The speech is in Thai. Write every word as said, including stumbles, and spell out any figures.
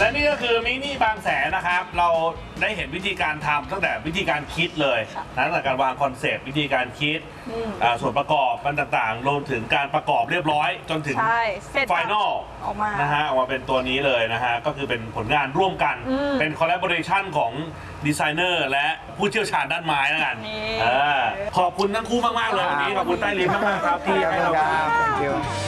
และนี่ก็คือมินิบางแสนนะครับเราได้เห็นวิธีการทำตั้งแต่วิธีการคิดเลยนะตั้งแต่การวางคอนเซปต์วิธีการคิดส่วนประกอบมันต่างๆรวมถึงการประกอบเรียบร้อยจนถึงไฟนอลออกมานะฮะออกมาเป็นตัวนี้เลยนะฮะก็คือเป็นผลงานร่วมกันเป็นคอลลาบอเรชันของดีไซเนอร์และผู้เชี่ยวชาญด้านไม้แล้วกันขอบคุณทั้งคู่มากๆเลยวันนี้ขอบคุณใต้ลิ้นมากๆครับที่ให้เรา